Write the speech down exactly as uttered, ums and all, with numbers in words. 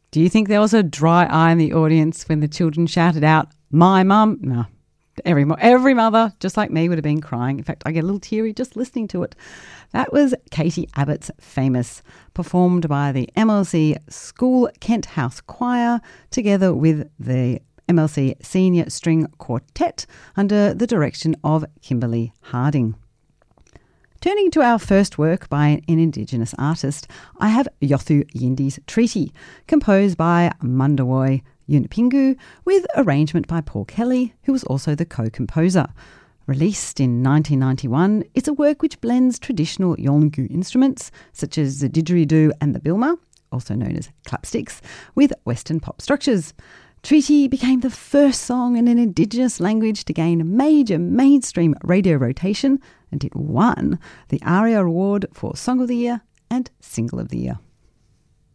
Do you think there was a dry eye in the audience when the children shouted out, "My mum"? No. Every, every mother, just like me, would have been crying. In fact, I get a little teary just listening to it. That was Katie Abbott's Famous, performed by the M L C School Kent House Choir together with the M L C Senior String Quartet under the direction of Kimberly Harding. Turning to our first work by an Indigenous artist, I have Yothu Yindi's Treaty, composed by Mundawoy Yunipingu, with arrangement by Paul Kelly, who was also the co-composer. Released in nineteen ninety-one, it's a work which blends traditional Yolngu instruments, such as the didgeridoo and the bilma, also known as clapsticks, with Western pop structures. Treaty became the first song in an Indigenous language to gain major mainstream radio rotation, and it won the ARIA Award for Song of the Year and Single of the Year.